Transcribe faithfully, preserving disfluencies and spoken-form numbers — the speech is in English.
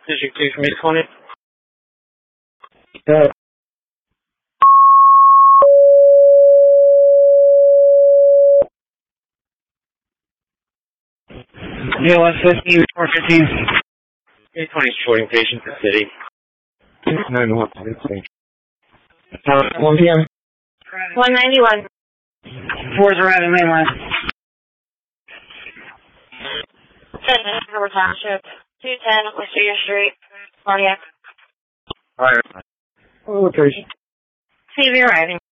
District two from eight twenty. Uh, yeah, one fifty, four fifteen. eight twenty shorting patient to city. nine one, uh, one P M. one ninety-one. Four's arriving mainline. Harbor Township. two ten, Wisteria Street, Pontiac. Alright. Oh, location. C V arriving.